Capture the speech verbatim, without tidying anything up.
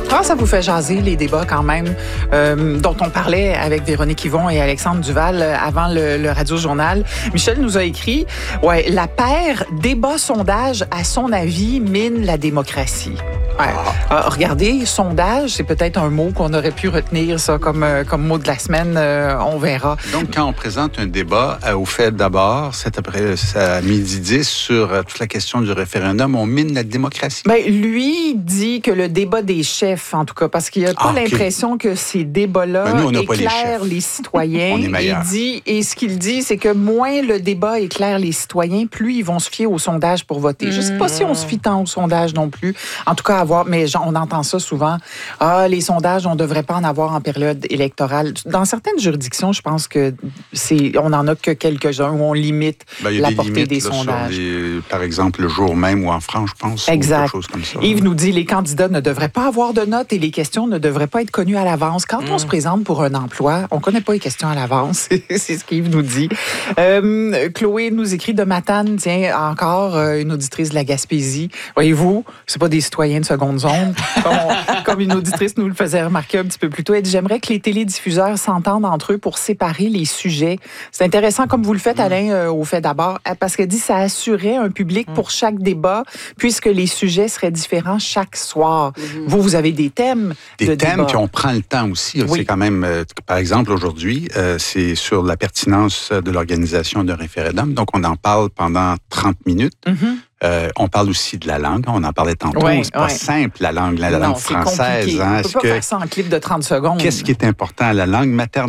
Ah, ça vous fait jaser les débats quand même euh, dont on parlait avec Véronique Yvon et Alexandre Duval avant le, le Radio-Journal. Michel nous a écrit ouais, « La paire débat-sondage, à son avis, mine la démocratie ». Ouais. Ah, regardez, sondage, c'est peut-être un mot qu'on aurait pu retenir ça comme, euh, comme mot de la semaine. Euh, on verra. Donc, quand on présente un débat euh, au fait d'abord, cet après à midi dix, sur euh, toute la question du référendum, on mine la démocratie? Ben, lui dit que le débat des chefs, en tout cas, parce qu'il n'a pas ah, okay. l'impression que ces débats-là ben, nous, éclairent les, les citoyens. on est meilleur. Il dit, et ce qu'il dit, c'est que moins le débat éclaire les citoyens, plus ils vont se fier au sondage pour voter. Mmh. Je ne sais pas si on se fie tant au sondage non plus. En tout cas, avoir, mais on entend ça souvent. Ah, les sondages, on ne devrait pas en avoir en période électorale. Dans certaines juridictions, je pense que c'est, on n'en a que quelques-uns où on limite ben, la des portée limites, des là, sondages. Les, par exemple, le jour même ou en France, je pense. Exact. Ou quelque chose comme ça. Yves nous dit les candidats ne devraient pas avoir de notes et les questions ne devraient pas être connues à l'avance. Quand mmh. on se présente pour un emploi, on ne connaît pas les questions à l'avance. C'est ce qu'Yves nous dit. Euh, Chloé nous écrit de Matane, tiens, encore euh, une auditrice de la Gaspésie. Voyez-vous, c'est pas des citoyens de seconde zone. Comme, on, comme une auditrice nous le faisait remarquer un petit peu plus tôt. Elle dit, j'aimerais que les télédiffuseurs s'entendent entre eux pour séparer les sujets. C'est intéressant comme vous le faites, mmh. Alain, euh, au fait d'abord, parce qu'elle dit ça assurait un public mmh. pour chaque débat, puisque les sujets seraient différents chaque soir. Mmh. Vous, vous avez des thèmes Des de thèmes, débat. puis on prend le temps aussi. Oui. C'est quand même, euh, par exemple, aujourd'hui, euh, c'est sur la pertinence de l'organisation d'un référendum. Donc, on en parle pendant trente minutes. Mmh. Euh, on parle aussi de la langue. On en parlait tantôt. Ouais, c'est pas ouais. simple, la langue, la non, langue française. Hein. On ne peut pas que, faire ça en clip de trente secondes. Qu'est-ce qui est important à la langue maternelle?